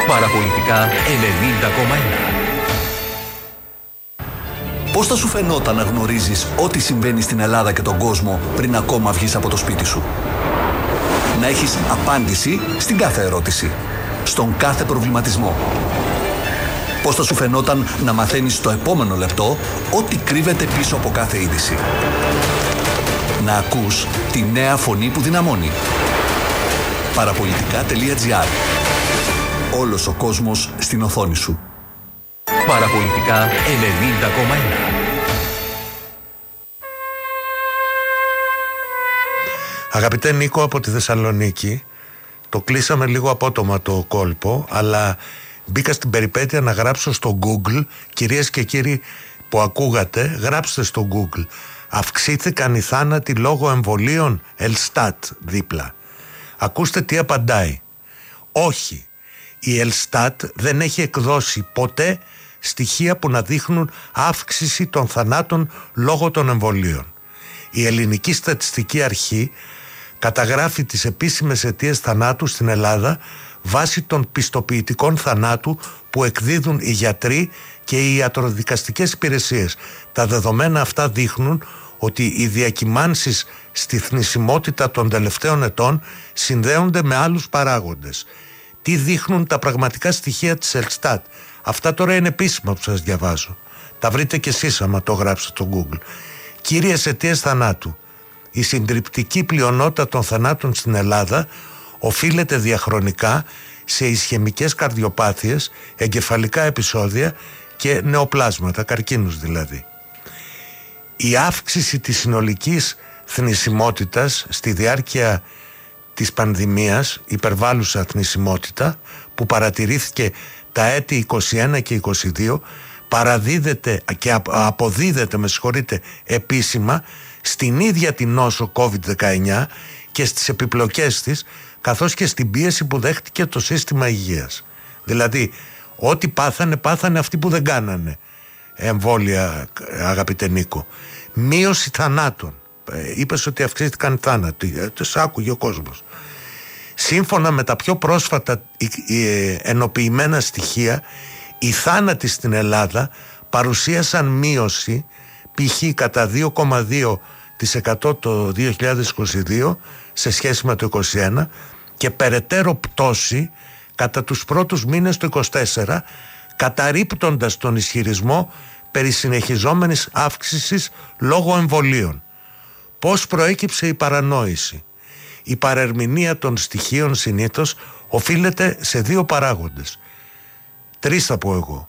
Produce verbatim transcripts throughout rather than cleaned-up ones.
Παραπολιτικά ενενήντα κόμμα ένα. Πώς θα σου φαινόταν να γνωρίζεις ό,τι συμβαίνει στην Ελλάδα και τον κόσμο πριν ακόμα βγεις από το σπίτι σου? Να έχεις απάντηση στην κάθε ερώτηση, στον κάθε προβληματισμό. Πώς θα σου φαινόταν να μαθαίνεις το επόμενο λεπτό ό,τι κρύβεται πίσω από κάθε είδηση? Να ακούς τη νέα φωνή που δυναμώνει. Παραπολιτικά τελεία τζι άρ. Όλος ο κόσμος στην οθόνη σου. Παραπολιτικά ενενήντα κόμμα ένα. Αγαπητέ Νίκο από τη Θεσσαλονίκη, το κλείσαμε λίγο απότομα το κόλπο, αλλά μπήκα στην περιπέτεια να γράψω στο Google, κυρίες και κύριοι που ακούγατε, γράψτε στο Google, αυξήθηκαν οι θάνατοι λόγω εμβολίων, Ελστάτ δίπλα. Ακούστε τι απαντάει. Όχι, η Ελστάτ δεν έχει εκδώσει ποτέ στοιχεία που να δείχνουν αύξηση των θανάτων λόγω των εμβολίων. Η Ελληνική Στατιστική Αρχή καταγράφει τις επίσημες αιτίες θανάτου στην Ελλάδα βάσει των πιστοποιητικών θανάτου που εκδίδουν οι γιατροί και οι ιατροδικαστικές υπηρεσίες. Τα δεδομένα αυτά δείχνουν ότι οι διακυμάνσεις στη θνησιμότητα των τελευταίων ετών συνδέονται με άλλους παράγοντες. Τι δείχνουν τα πραγματικά στοιχεία της Ελστάτ? Αυτά τώρα είναι επίσημα που σας διαβάζω. Τα βρείτε κι εσείς άμα το γράψετε στο Google. Κύριες αιτίες θανάτου. Η συντριπτική πλειονότητα των θανάτων στην Ελλάδα οφείλεται διαχρονικά σε ισχαιμικές καρδιοπάθειες, εγκεφαλικά επεισόδια και νεοπλάσματα, καρκίνους δηλαδή. Η αύξηση της συνολικής θνησιμότητας στη διάρκεια της πανδημίας, υπερβάλλουσα θνησιμότητα, που παρατηρήθηκε τα έτη είκοσι ένα και είκοσι δύο, παραδίδεται και αποδίδεται, με συγχωρείτε, επίσημα στην ίδια την νόσο κόβιντ δεκαεννιά και στις επιπλοκές της, καθώς και στην πίεση που δέχτηκε το σύστημα υγείας. Δηλαδή, ό,τι πάθανε, πάθανε αυτοί που δεν κάνανε εμβόλια, αγαπητέ Νίκο. Μείωση θανάτων. Ε, είπες ότι αυξήθηκαν οι θάνατοι. Ε, το άκουγε ο κόσμος. Σύμφωνα με τα πιο πρόσφατα ε, ενοποιημένα στοιχεία, οι θάνατοι στην Ελλάδα παρουσίασαν μείωση π.χ. κατά δύο κόμμα δύο τοις εκατό το δύο χιλιάδες είκοσι δύο σε σχέση με το είκοσι ένα και περαιτέρω πτώση κατά τους πρώτους μήνες του είκοσι τέσσερα, καταρρίπτοντας τον ισχυρισμό περί συνεχιζόμενης αύξησης λόγω εμβολίων. Πώς προέκυψε η παρανόηση? Η παρερμηνία των στοιχείων συνήθως οφείλεται σε δύο παράγοντες. Τρεις θα πω εγώ.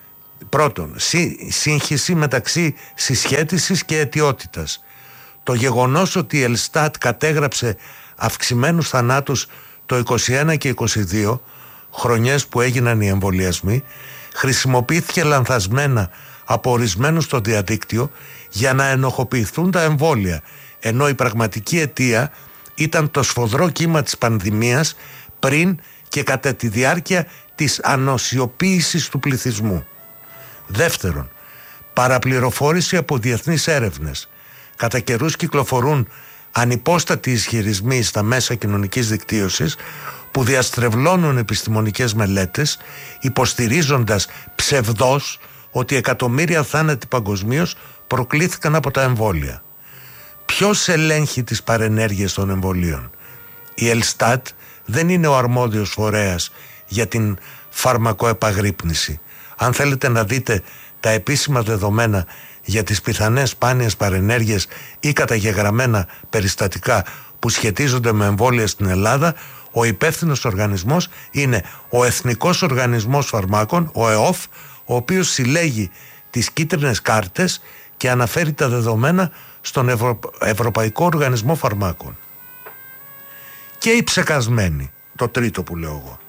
Πρώτον, σύγχυση μεταξύ συσχέτισης και αιτιότητας. Το γεγονός ότι η Ελστάτ κατέγραψε αυξημένους θανάτους το είκοσι ένα και είκοσι δύο, χρονιές που έγιναν οι εμβολιασμοί, χρησιμοποιήθηκε λανθασμένα από ορισμένους στο διαδίκτυο για να ενοχοποιηθούν τα εμβόλια, ενώ η πραγματική αιτία ήταν το σφοδρό κύμα της πανδημίας πριν και κατά τη διάρκεια της ανοσιοποίησης του πληθυσμού. Δεύτερον, παραπληροφόρηση από διεθνείς έρευνες. Κατά καιρούς κυκλοφορούν ανυπόστατοι ισχυρισμοί στα μέσα κοινωνικής δικτύωσης που διαστρεβλώνουν επιστημονικές μελέτες, υποστηρίζοντας ψευδώς ότι εκατομμύρια θάνατοι παγκοσμίως προκλήθηκαν από τα εμβόλια. Ποιος ελέγχει τις παρενέργειες των εμβολίων? Η Ελστάτ δεν είναι ο αρμόδιος φορέας για την φαρμακοεπαγρύπνηση. Αν θέλετε να δείτε τα επίσημα δεδομένα για τις πιθανές σπάνιες παρενέργειες ή καταγεγραμμένα περιστατικά που σχετίζονται με εμβόλια στην Ελλάδα, ο υπεύθυνος οργανισμός είναι ο Εθνικός Οργανισμός Φαρμάκων, ο ΕΟΦ, ο οποίος συλλέγει τις κίτρινες κάρτες και αναφέρει τα δεδομένα στον Ευρω... Ευρωπαϊκό Οργανισμό Φαρμάκων. Και οι ψεκασμένοι, το τρίτο που λέω εγώ.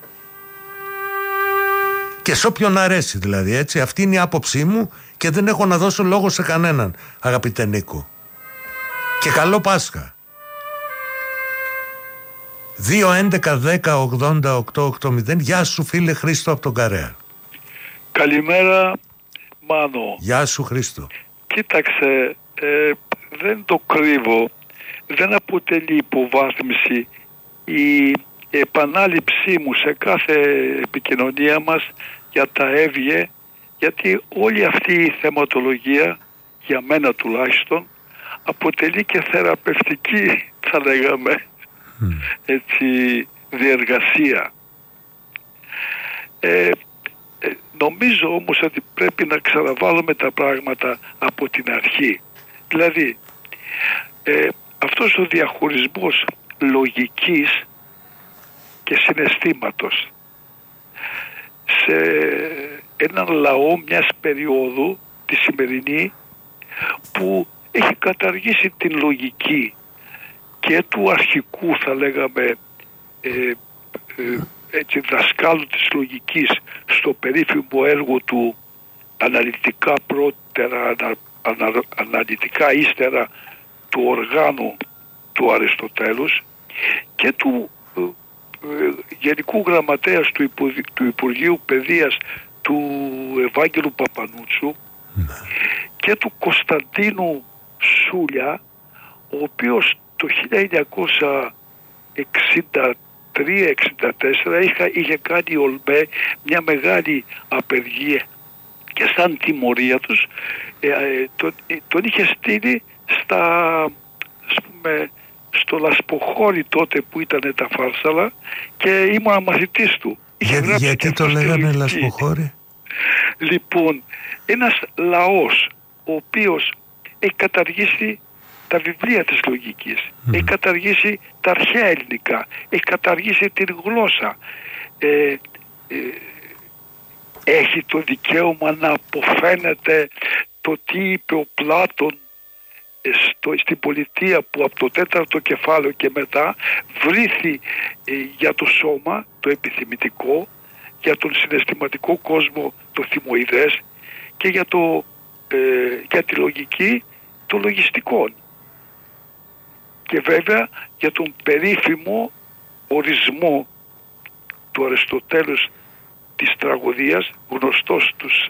Και σε όποιον αρέσει δηλαδή, έτσι. Αυτή είναι η άποψή μου και δεν έχω να δώσω λόγο σε κανέναν, αγαπητέ Νίκο. Και καλό Πάσχα. δύο έντεκα δέκα ογδόντα οκτώ ογδόντα. Γεια σου φίλε Χρήστο από τον Καρέα. Καλημέρα Μάνο. Γεια σου Χρήστο. Κοίταξε, ε, δεν το κρύβω, δεν αποτελεί υποβάθμιση η η επανάληψή μου σε κάθε επικοινωνία μας για τα έβγε, γιατί όλη αυτή η θεματολογία, για μένα τουλάχιστον, αποτελεί και θεραπευτική, θα λέγαμε, mm. έτσι, διεργασία. Ε, ε, νομίζω όμως ότι πρέπει να ξαναβάλουμε τα πράγματα από την αρχή. Δηλαδή, ε, αυτός ο διαχωρισμός λογικής και συναισθήματος σε έναν λαό μιας περίοδου, τη σημερινή, που έχει καταργήσει την λογική και του αρχικού, θα λέγαμε, ε, ε, έτσι, δασκάλου της λογικής στο περίφημο έργο του αναλυτικά πρώτερα, ανα, ανα, αναλυτικά ύστερα του οργάνου του Αριστοτέλους και του ε, ε, Γενικού Γραμματέας του, Υπο, του Υπουργείου Παιδείας του Ευάγγελου Παπανούτσου και του Κωνσταντίνου Σούλια, ο οποίος το χίλια εννιακόσια εξήντα τρία εξήντα τέσσερα είχε, είχε κάνει ολμέ μια μεγάλη απεργία και σαν τιμωρία τους ε, ε, τον, ε, τον είχε στείλει στα, ας πούμε, στο Λασποχώρι τότε που ήταν τα Φάρσαλα και ήμουν μαθητής του. Για, γιατί το λέγανε Λασποχώρι? Λοιπόν, ένας λαός ο οποίος έχει καταργήσει τα βιβλία της λογικής, mm. έχει καταργήσει τα αρχαία ελληνικά, έχει καταργήσει την γλώσσα, ε, ε, έχει το δικαίωμα να αποφαίνεται το τι είπε ο Πλάτων στο, στην πολιτεία, που από το τέταρτο κεφάλαιο και μετά βρήθη ε, για το σώμα το επιθυμητικό, για τον συναισθηματικό κόσμο το θυμοειδές και για, το, ε, για τη λογική των λογιστικών. Και βέβαια για τον περίφημο ορισμό του Αριστοτέλους της τραγωδίας, γνωστός τους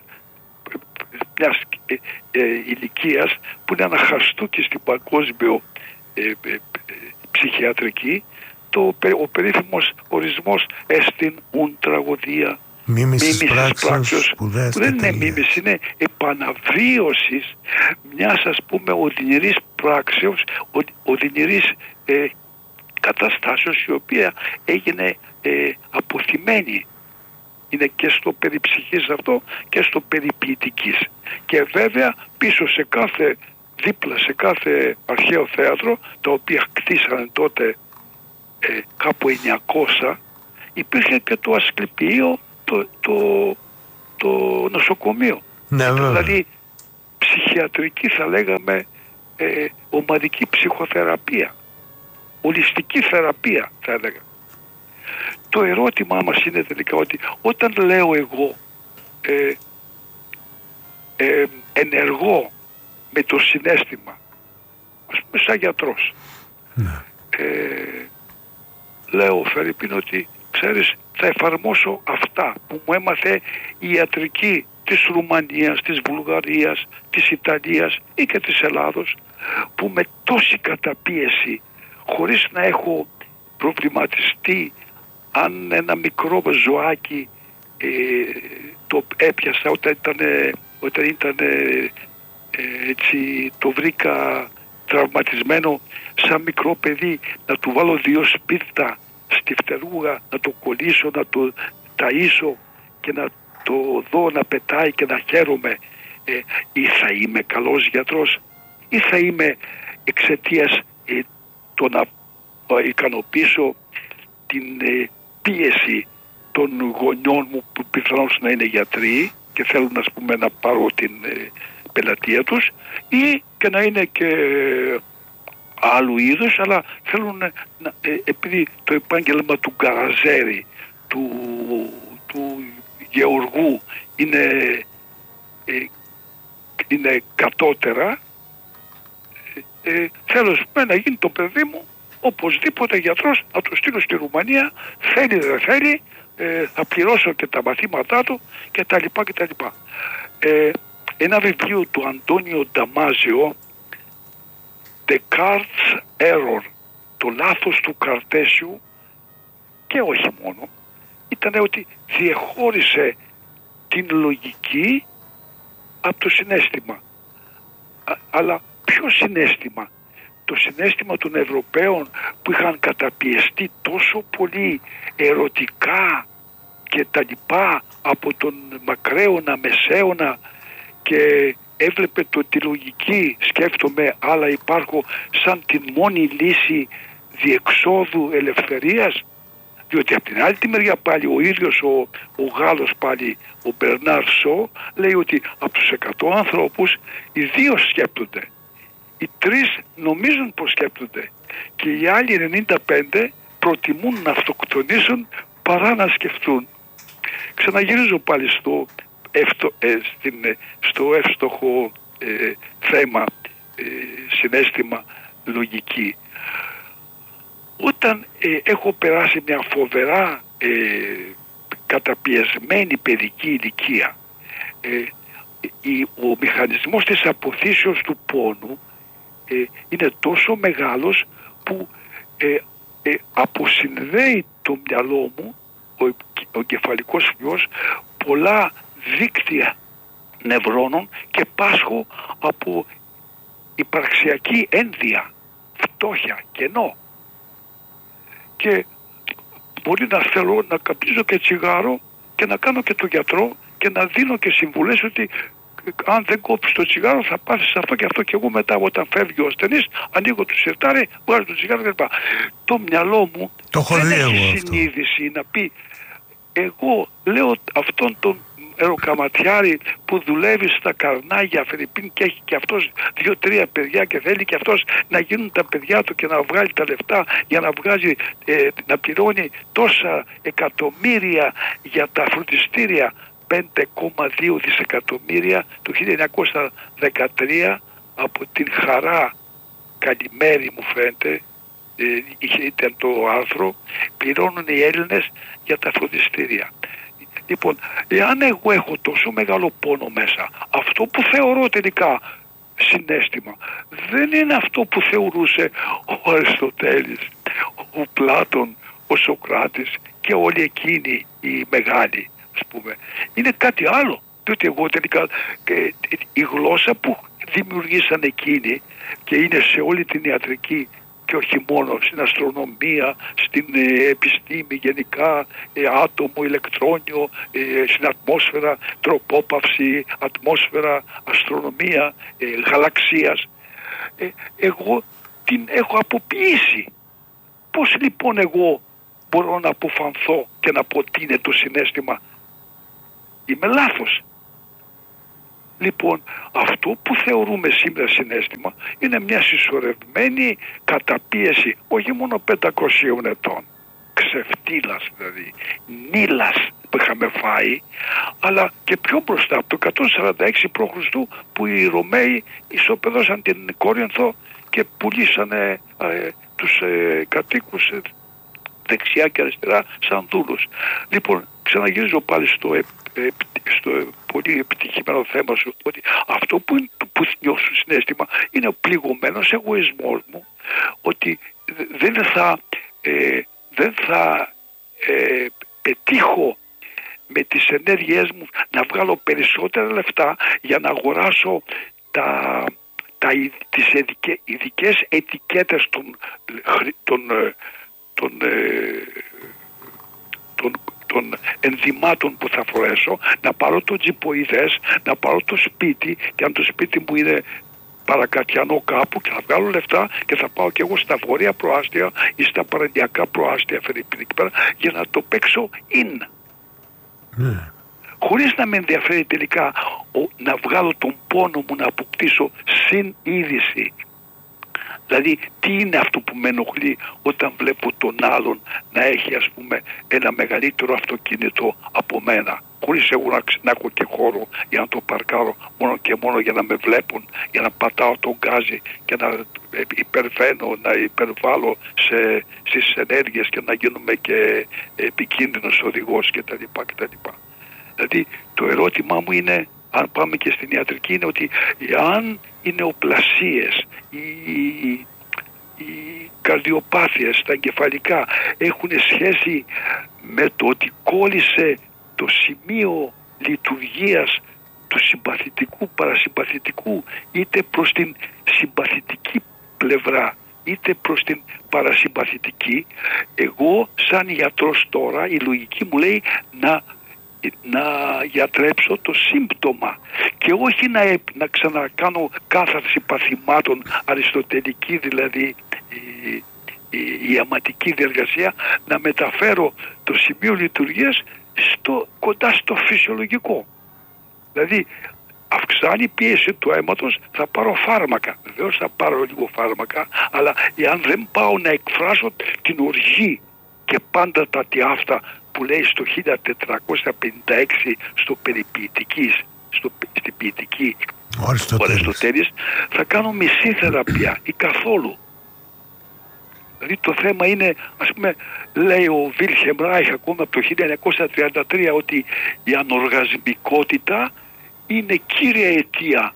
μιας ε, ε, ηλικίας, που είναι αναχαστούκι στην παγκόσμιο ε, ε, ε, ψυχιατρική, το, ο περίφημος ορισμός «εστιν ουν τραγωδία μίμησης πράξεως που δεν είναι μίμηση, είναι επαναβίωσης μιας, ας πούμε, οδυνηρής πράξεως, οδυνηρής ε, καταστάσεως, η οποία έγινε ε, αποθυμένη. Είναι και στο περιψυχής αυτό και στο περιποιητικής. Και βέβαια πίσω σε κάθε, δίπλα σε κάθε αρχαίο θέατρο, τα οποία κτίσανε τότε ε, κάπου εννιακόσια, υπήρχε και το Ασκληπείο, το, το, το νοσοκομείο. Ναι, δηλαδή ψυχιατρική, θα λέγαμε, ε, ομαδική ψυχοθεραπεία, ολιστική θεραπεία, θα έλεγα. Το ερώτημά μας είναι τελικά ότι όταν λέω εγώ ε, ε, ενεργώ με το συναίσθημα, ας πούμε σαν γιατρός, ναι. ε, λέω φερειπίν ότι ξέρεις, θα εφαρμόσω αυτά που μου έμαθε η ιατρική της Ρουμανίας, της Βουλγαρίας, της Ιταλίας ή και της Ελλάδος, που με τόση καταπίεση, χωρίς να έχω προβληματιστεί αν ένα μικρό ζωάκι ε, το έπιασα όταν ήταν, όταν ήταν ε, έτσι, το βρήκα τραυματισμένο σαν μικρό παιδί, να του βάλω δύο σπίρτα στη φτερούγα, να το κολλήσω, να το ταΐσω και να το δω να πετάει και να χαίρομαι, ε, ή θα είμαι καλός γιατρός ή θα είμαι εξαιτίας ε, το να ε, ικανοποιήσω την ε, πίεση των γονιών μου που πιθανώς να είναι γιατροί και θέλουν, ας πούμε, να πάρω την ε, πελατεία τους, ή και να είναι και άλλου είδους, αλλά θέλουν να, ε, επειδή το επάγγελμα του γκαραζέρι, του, του γεωργού είναι, ε, είναι κατώτερα, ε, ε, θέλω πούμε, να γίνει το παιδί μου οπωσδήποτε γιατρός, να το στείλω στη Ρουμανία, θέλει δεν θέλει, ε, θα πληρώσω και τα μαθήματά του και τα λοιπά και τα λοιπά. Ε, ένα βιβλίο του Αντώνιο Νταμάζιο, Descartes' Error, το λάθος του Καρτέσιου, και όχι μόνο, ήταν ότι διεχώρισε την λογική από το συναίσθημα. Α, αλλά ποιο συναίσθημα? Το συναίσθημα των Ευρωπαίων που είχαν καταπιεστεί τόσο πολύ ερωτικά και τα λοιπά από τον μακραίωνα μεσαίωνα και έβλεπε το τη λογική, σκέφτομαι, αλλά υπάρχω σαν την μόνη λύση διεξόδου ελευθερίας, διότι από την άλλη τη μεριά πάλι ο ίδιος ο, ο Γάλλος πάλι, ο Μπερνάρ Σο, λέει ότι από τους εκατό ανθρώπους οι δύο σκέπτονται, οι τρεις νομίζουν πως σκέπτονται και οι άλλοι ενενήντα πέντε προτιμούν να αυτοκτονήσουν παρά να σκεφτούν. Ξαναγυρίζω πάλι στο, εύστο, ε, στην, στο εύστοχο ε, θέμα, ε, συναίσθημα, λογική. Όταν ε, έχω περάσει μια φοβερά ε, καταπιεσμένη παιδική ηλικία, ε, η, ο μηχανισμός της αποθήσεως του πόνου ε, είναι τόσο μεγάλος που ε, ε, αποσυνδέει το μυαλό μου, ο, ο κεφαλικός φλοιός, πολλά δίκτυα νευρώνων και πάσχω από υπαρξιακή ένδυα, φτώχεια, κενό. Και μπορεί να θέλω να καπνίζω και τσιγάρο και να κάνω και τον γιατρό και να δίνω και συμβουλές ότι αν δεν κόψεις το τσιγάρο θα πάθεις αυτό και αυτό, και εγώ μετά όταν φεύγει ο ασθενής ανοίγω το σιρτάρι, βγάζω το τσιγάρο κλπ. Το μυαλό μου το δεν έχει συνείδηση να πει, εγώ λέω αυτόν τον αεροκαματιάρη που δουλεύει στα καρνάγια Φερρυπίν και έχει και αυτός δύο-τρία παιδιά και θέλει και αυτός να γίνουν τα παιδιά του και να βγάλει τα λεφτά για να βγάζει, ε, να πληρώνει τόσα εκατομμύρια για τα φροντιστήρια, πέντε κόμμα δύο δισεκατομμύρια το χίλια εννιακόσια δεκατρία, από την Χαρά Καλημέρη μου φαίνεται, ε, είχε, ήταν το άρθρο, πληρώνουν οι Έλληνες για τα φροντιστήρια. Λοιπόν, εάν εγώ έχω τόσο μεγάλο πόνο μέσα, αυτό που θεωρώ τελικά συναίσθημα δεν είναι αυτό που θεωρούσε ο Αριστοτέλης, ο Πλάτων, ο Σοκράτης και όλοι εκείνοι οι μεγάλοι, ας πούμε. Είναι κάτι άλλο, διότι εγώ τελικά ε, η γλώσσα που δημιουργήσαν εκείνοι και είναι σε όλη την ιατρική και όχι μόνο, στην αστρονομία, στην ε, επιστήμη γενικά, ε, άτομο, ηλεκτρόνιο, ε, στην ατμόσφαιρα, τροπόπαυση, ατμόσφαιρα, αστρονομία, ε, γαλαξίας. Ε, εγώ την έχω αποποιήσει. Πώς λοιπόν εγώ μπορώ να αποφανθώ και να πω τι είναι το συναίσθημα? Είμαι λάθος. Λοιπόν, αυτό που θεωρούμε σήμερα συναίσθημα είναι μια συσσωρευμένη καταπίεση όχι μόνο πεντακοσίων ετών, ξεφτύλας δηλαδή, νύλας που είχαμε φάει, αλλά και πιο μπροστά από το εκατόν σαράντα έξι προ Χριστού που οι Ρωμαίοι ισοπεδώσαν την Κόρινθο και πουλήσανε ε, τους ε, κατοίκους ε, δεξιά και αριστερά σαν δούλους. Λοιπόν, ξαναγυρίζω πάλι στο ε, στο πολύ επιτυχημένο θέμα σου, ότι αυτό που, είναι, που νιώσω συναίσθημα είναι ο πληγωμένος εγωισμός μου, ότι δεν θα, ε, δεν θα ε, πετύχω με τις ενέργειές μου να βγάλω περισσότερα λεφτά για να αγοράσω τα, τα, τις ειδικέ, ειδικές ετικέτες των, των, των, των, των των ενδυμάτων που θα φορέσω, να πάρω το τζιποειδές, να πάρω το σπίτι, και αν το σπίτι μου είναι παρακατιανό κάπου, και θα βγάλω λεφτά και θα πάω και εγώ στα βόρεια προάστια ή στα παραλιακά προάστια Φερρυπίν εκεί πέρα για να το παίξω in. Mm. Χωρίς να με ενδιαφέρει τελικά ο, να βγάλω τον πόνο μου, να αποκτήσω συνείδηση. Δηλαδή τι είναι αυτό που με ενοχλεί όταν βλέπω τον άλλον να έχει, ας πούμε, ένα μεγαλύτερο αυτοκίνητο από μένα, χωρίς εγώ να, να έχω και χώρο για να το παρκάρω, μόνο και μόνο για να με βλέπουν, για να πατάω τον γκάζι και να υπερβαίνω, να υπερβάλλω σε, στις ενέργειες και να γίνομαι και επικίνδυνος οδηγός κτλ. κτλ. Δηλαδή το ερώτημά μου είναι, αν πάμε και στην ιατρική, είναι ότι αν οι νεοπλασίες, οι, οι καρδιοπάθειες, τα εγκεφαλικά έχουν σχέση με το ότι κόλλησε το σημείο λειτουργίας του συμπαθητικού παρασυμπαθητικού, είτε προς την συμπαθητική πλευρά είτε προς την παρασυμπαθητική. Εγώ σαν γιατρός τώρα η λογική μου λέει να, να γιατρέψω το σύμπτωμα και όχι να, να ξανακάνω κάθαρση παθημάτων, αριστοτελική δηλαδή η, η, η αματική διεργασία, να μεταφέρω το σημείο λειτουργίας στο, κοντά στο φυσιολογικό. Δηλαδή αυξάνει η πίεση του αίματος, θα πάρω φάρμακα. Βεβαίως θα πάρω λίγο φάρμακα, αλλά εάν δεν πάω να εκφράσω την οργή και πάντα τα τι αυτά που λέει στο χίλια τετρακόσια πενήντα έξι στο περιποιητικής, στο, στην ποιητική ο Αριστοτέλης, θα κάνω μισή θεραπεία ή καθόλου. Δηλαδή το θέμα είναι, ας πούμε, λέει ο Βίλχεμ Ράιχ ακόμα από το χίλια εννιακόσια τριάντα τρία ότι η ανοργασμικότητα είναι κύρια αιτία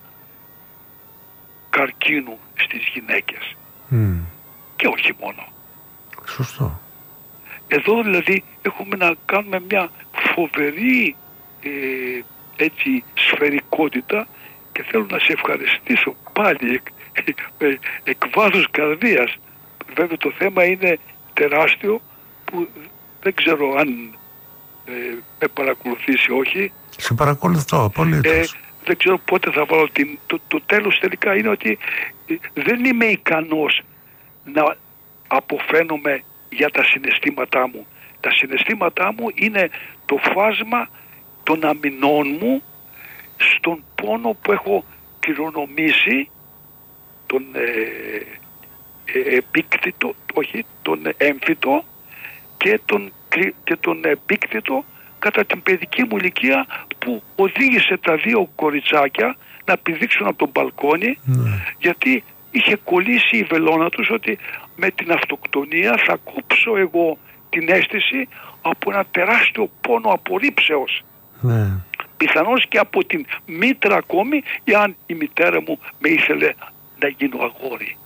καρκίνου στις γυναίκες. Mm. Και όχι μόνο. Σωστό. Εδώ δηλαδή έχουμε να κάνουμε μια φοβερή ε, έτσι σφαιρικότητα και θέλω να σε ευχαριστήσω πάλι εκ, εκ, εκ βάθους καρδίας. Βέβαια το θέμα είναι τεράστιο που δεν ξέρω αν ε, με παρακολουθήσει όχι. Σε παρακολουθώ απολύτως. Ε, δεν ξέρω πότε θα βάλω την, το, το τέλος τελικά είναι ότι ε, δεν είμαι ικανός να αποφαίνομαι για τα συναισθήματά μου. Τα συναισθήματά μου είναι το φάσμα των αμυνών μου στον πόνο που έχω κληρονομήσει, τον ε, ε, επίκτητο, όχι, τον έμφυτο και τον, και τον επίκτητο κατά την παιδική μου ηλικία που οδήγησε τα δύο κοριτσάκια να πηδήξουν από τον μπαλκόνι ναι. γιατί είχε κολλήσει η βελόνα τους ότι με την αυτοκτονία θα κόψω εγώ την αίσθηση από ένα τεράστιο πόνο απορρίψεως. Ναι. Πιθανώς και από την μήτρα ακόμη, εάν η μητέρα μου με ήθελε να γίνω αγόρι.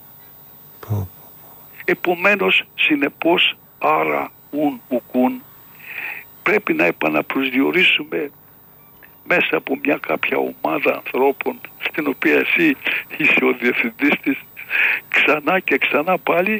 Oh. Επομένως, συνεπώς, άρα ουν ουκούν, πρέπει να επαναπροσδιορίσουμε μέσα από μια κάποια ομάδα ανθρώπων, στην οποία εσύ είσαι ο διευθυντής της, ξανά και ξανά πάλι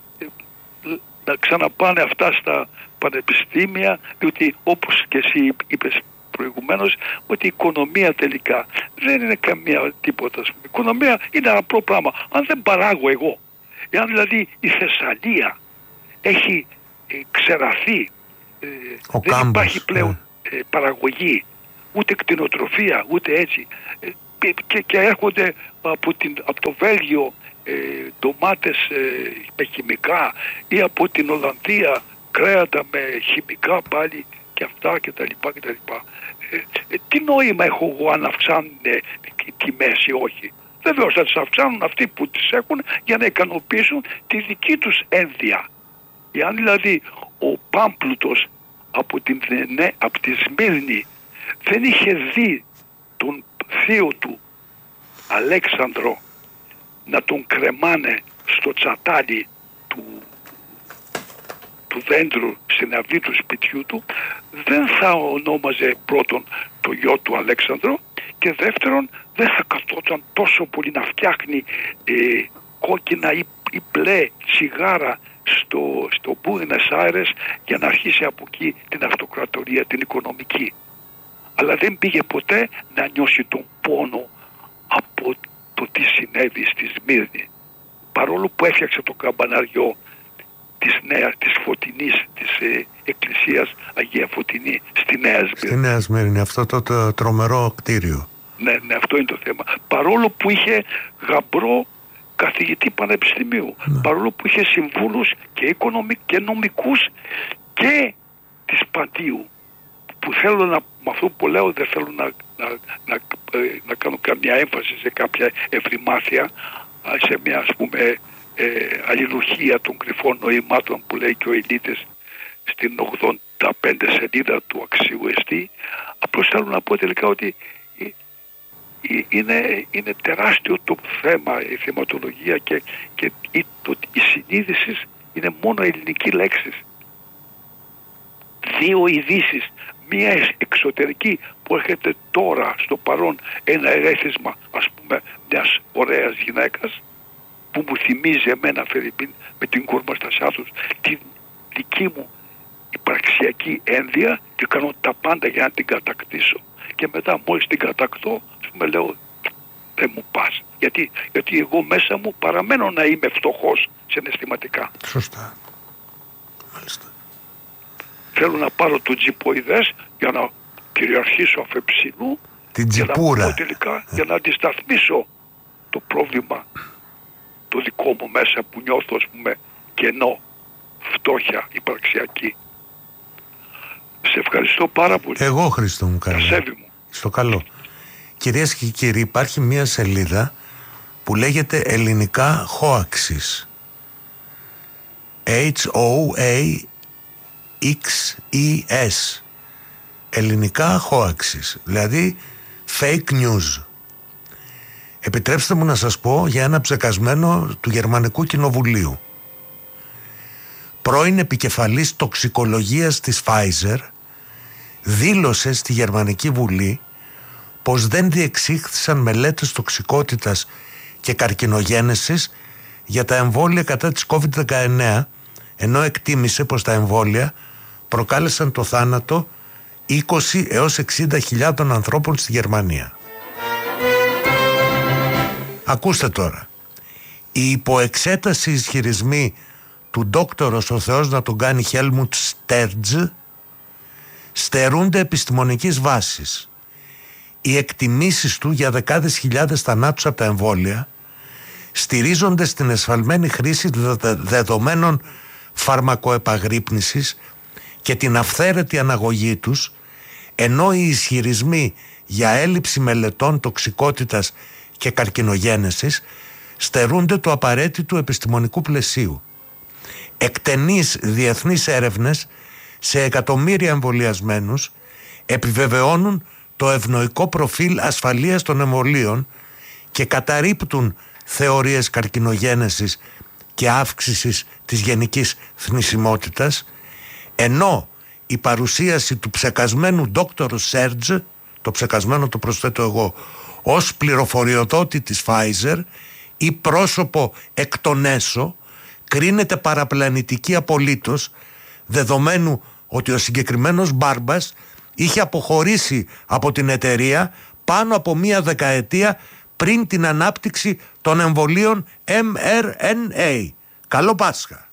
να ξαναπάνε αυτά στα πανεπιστήμια, διότι όπως και εσύ είπες προηγουμένως, ότι η οικονομία τελικά δεν είναι καμία τίποτα. Η οικονομία είναι ένα απλό πράγμα. Αν δεν παράγω εγώ, εάν δηλαδή η Θεσσαλία έχει ε, ξεραθεί, ε, δεν κάμπος, υπάρχει πλέον ε, παραγωγή, ούτε κτηνοτροφία, ούτε έτσι, ε, και, και έρχονται από, την, από το Βέλγιο ε, ντομάτες ε, με χημικά ή από την Ολλανδία κρέατα με χημικά πάλι και αυτά και τα λοιπά και τα λοιπά. Ε, ε, τι νόημα έχω εγώ αν αυξάνουν ε, τιμές ή όχι? Βεβαίως θα τις αυξάνουν αυτοί που τις έχουν για να ικανοποιήσουν τη δική τους ένδια. Εάν δηλαδή ο Πάμπλουτος από, την, ναι, από τη Σμύρνη δεν είχε δει τον θείο του Αλέξανδρο να τον κρεμάνε στο τσατάλι του, του δέντρου στην αυλή του σπιτιού του, δεν θα ονόμαζε πρώτον το γιο του Αλέξανδρο και δεύτερον δεν θα καθόταν τόσο πολύ να φτιάχνει ε, κόκκινα ή, ή μπλε τσιγάρα στο, στο Μπούενος Άιρες για να αρχίσει από εκεί την αυτοκρατορία, την οικονομική. Αλλά δεν πήγε ποτέ να νιώσει τον πόνο από το τι συνέβη στη Σμύρνη. Παρόλο που έφτιαξε το καμπαναριό της νέας, της Φωτεινής, της ε, εκκλησίας Αγία Φωτεινή στη Νέα Σμύρνη. Στη Νέα Σμύρνη, αυτό το, το τρομερό κτίριο. Ναι, ναι, αυτό είναι το θέμα. Παρόλο που είχε γαμπρό καθηγητή πανεπιστημίου, ναι. Παρόλο που είχε συμβούλους και, οικονομικ, και νομικούς και της Παντίου, που θέλω να, με αυτό που λέω δεν θέλω να, να, να, να κάνω καμία έμφαση σε κάποια ευρυμάθεια, σε μια ας πούμε ε, αλληλουχία των κρυφών νοημάτων που λέει και ο Ελίτης στην ογδόντα πέντε σελίδα του αξίου εστί. Απλώς θέλω να πω τελικά ότι είναι, είναι τεράστιο το θέμα, η θεματολογία και, και η, το, η συνείδηση είναι μόνο ελληνική λέξη. Δύο ειδήσεις, μία εξωτερική που έρχεται τώρα στο παρόν, ένα ερέθισμα ας πούμε μιας ωραίας γυναίκας που μου θυμίζει εμένα Φερρυπίν με την κούρμα στα σάθους την δική μου υπαρξιακή ένδυα και κάνω τα πάντα για να την κατακτήσω και μετά μόλις την κατακτώ με λέω δεν μου πας γιατί, γιατί εγώ μέσα μου παραμένω να είμαι φτωχός συναισθηματικά. Σωστά. Μάλιστα. Θέλω να πάρω το τζιποειδές για να κυριαρχήσω αφεψινού την τζιπούρα για να, τελικά, για να αντισταθμίσω το πρόβλημα το δικό μου μέσα που νιώθω ας πούμε κενό, φτώχεια υπαρξιακή. Σε ευχαριστώ πάρα πολύ. Εγώ Χριστό μου καλά. μου. Στο καλό. Κυρίες και κύριοι, υπάρχει μια σελίδα που λέγεται ελληνικά hoaxes. H O A X E S. Ελληνικά hoaxes. Δηλαδή fake news. Επιτρέψτε μου να σας πω για ένα ψεκασμένο του Γερμανικού Κοινοβουλίου. Πρώην επικεφαλής τοξικολογίας της Pfizer δήλωσε στη Γερμανική Βουλή πως δεν διεξήχθησαν μελέτες τοξικότητας και καρκινογένεσης για τα εμβόλια κατά της κόβιντ δεκαεννέα, ενώ εκτίμησε πως τα εμβόλια προκάλεσαν το θάνατο είκοσι έως εξήντα χιλιάδων ανθρώπων στη Γερμανία. Ακούστε τώρα. Οι υποεξέταση ισχυρισμοί του δόκτωρος ο Θεός να τον κάνει Χέλμουτ Στέρτζ στερούνται επιστημονικής βάσης. Οι εκτιμήσεις του για δεκάδες χιλιάδες θανάτους από τα εμβόλια στηρίζονται στην εσφαλμένη χρήση δεδομένων φαρμακοεπαγρύπνησης και την αυθαίρετη αναγωγή τους, ενώ οι ισχυρισμοί για έλλειψη μελετών τοξικότητας και καρκινογένεσης στερούνται του απαραίτητου επιστημονικού πλαισίου. Εκτενείς διεθνείς έρευνες σε εκατομμύρια εμβολιασμένους επιβεβαιώνουν το ευνοϊκό προφίλ ασφαλείας των εμβολίων και καταρρίπτουν θεωρίες καρκινογένεσης και αύξησης της γενικής θνησιμότητας, ενώ η παρουσίαση του ψεκασμένου δόκτωρου Σέρτζ, το ψεκασμένο το προσθέτω εγώ, ως πληροφοριοδότη της Pfizer ή πρόσωπο εκ των έσω, κρίνεται παραπλανητική απολύτως, δεδομένου ότι ο συγκεκριμένος Μπάρμπας είχε αποχωρήσει από την εταιρεία πάνω από μία δεκαετία πριν την ανάπτυξη των εμβολίων εμ αρ εν έι. Καλό Πάσχα!